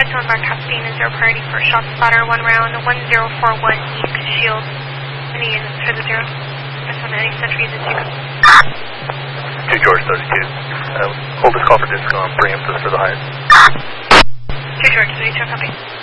Midtown Bar Captain is your priority for shot spotter 1 round 1041 East Shield. Any units for the 0. Midtown any Century is 2. 2 George 32. Hold this call for Discom. Bring him for the highest. 2 George 32, copy.